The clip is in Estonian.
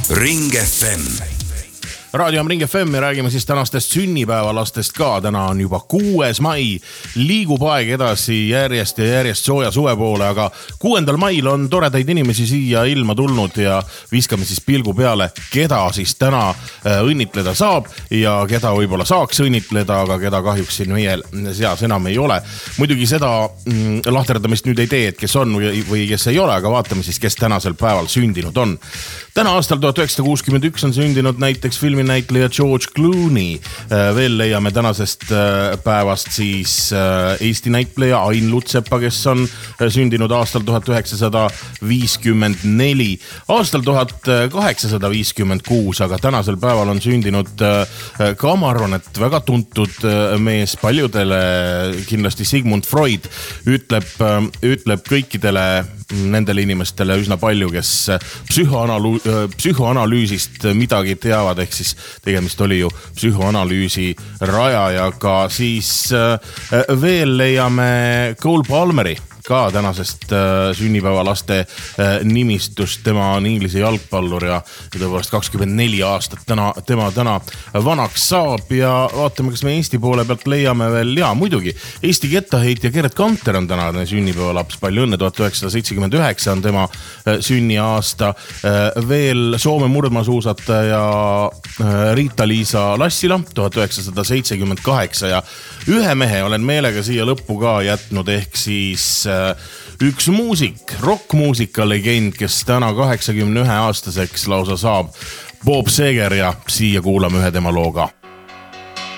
Ring FM. Raadio on Ring FM ja räägime siis tänastest sünnipäevalastest ka. Täna on juba 6. mai. Liigub aeg edasi järjest ja järjest sooja suve poole, aga 6. mail on toredaid inimesi siia ilma tulnud ja viskame siis pilgu peale, keda siis täna õnnitleda saab ja keda võib-olla saaks õnnitleda, aga keda kahjuks siin meie seas enam ei ole. Muidugi seda lahterdamist nüüd ei tee, et kes on või kes ei ole, aga vaatame siis, kes tänasel päeval sündinud on. Täna aastal 1961 on sündinud näiteks filminäitleja George Clooney. Veel leiame tänasest päevast siis Eesti näitleja Ain Lutsepa, kes on sündinud aastal 1954. Aastal 1856, aga tänasel päeval on sündinud ka, ma arvan, et väga tuntud mees paljudele, kindlasti Sigmund Freud, ütleb kõikidele nendele inimestele üsna palju, kes psühhoanalüüsist midagi teavad, ehk siis tegemist oli ju psühhoanalüüsi rajajaga. Siis veel leiame Cole Palmeri ka tänasest sünnipäevalaste nimistust. Tema on Inglise jalgpallur ja tõepoolest 24 aastat tema täna vanaks saab ja vaatame, kas me Eesti poole pealt leiame veel. Ja muidugi, Eesti kettaheitja Gerd Kanter on tänane sünnipäevalaps. Palju õnne, 1979 on tema sünniaasta. Veel Soome murdmaasuusataja Riita-Liisa Lassila 1978 ja ühe mehe olen meelega siia lõppu ka jätnud, ehk siis üks muusik, rockmuusika legend, kes täna 81 aastaseks lausa saab, Bob Seger, ja siia kuulame ühe tema looga.